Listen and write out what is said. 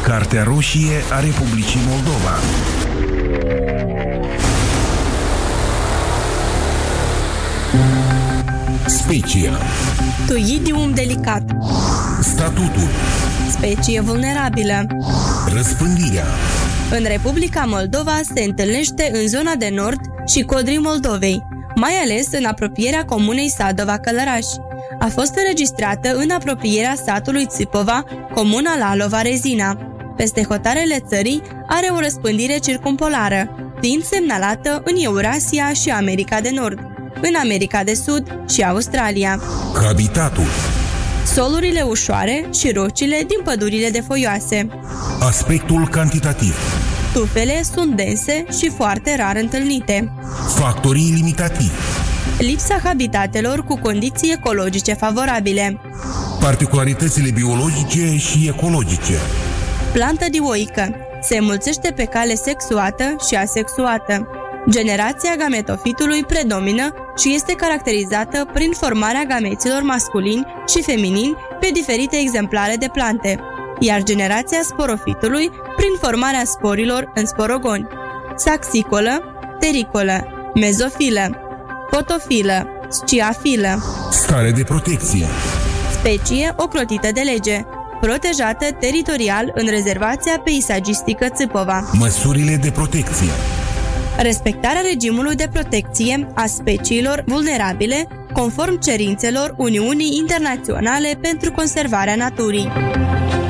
Cartea roșie a Republicii Moldova. Specia. Tuidium delicat. Statutul. Specie vulnerabilă. Răspândirea. În Republica Moldova se întâlnește în zona de nord și codrii Moldovei, mai ales în apropierea comunei Sadova-Călăraș. A fost înregistrată în apropierea satului Țipova, comuna Lalova-Rezina. Peste hotarele țării are o răspândire circumpolară, fiind semnalată în Eurasia și America de Nord, în America de Sud și Australia. Habitatul. Solurile ușoare și rocile din pădurile de foioase. Aspectul cantitativ. Tufele sunt dense și foarte rar întâlnite. Factorii limitativi. Lipsa habitatelor cu condiții ecologice favorabile. Particularitățile biologice și ecologice. Plantă dioică. Se înmulțește pe cale sexuată și asexuată. Generația gametofitului predomină și este caracterizată prin formarea gameților masculini și feminini pe diferite exemplare de plante, iar generația sporofitului prin formarea sporilor în sporogoni. Saxicolă, tericolă, mezofilă, potofilă, sciafilă. Stare de protecție. Specie ocrotită de lege, protejată teritorial în rezervația peisagistică Țipova. Măsurile de protecție. Respectarea regimului de protecție a speciilor vulnerabile conform cerințelor Uniunii Internaționale pentru Conservarea Naturii.